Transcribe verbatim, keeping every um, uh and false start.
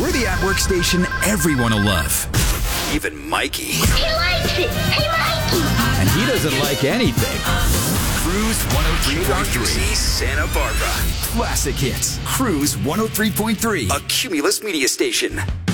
We're the at-work station everyone will love. Even Mikey. He likes it. Hey, Mikey. And he doesn't like anything. Cruise one oh three point three, Santa Barbara. Classic hits. Cruise one oh three point three, a Cumulus media station.